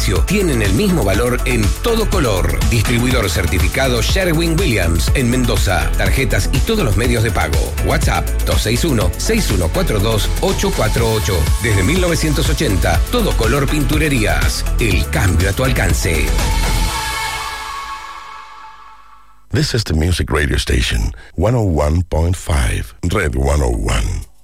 precio tienen el mismo valor en todo color. Distribuidor certificado Sherwin-Williams en Mendoza. Tarjetas y todos los medios de pago. WhatsApp 261-6142-848. Desde 1980, todo color pinturerías. El cambio a tu alcance. This is the music radio station, 101.5, Red 101.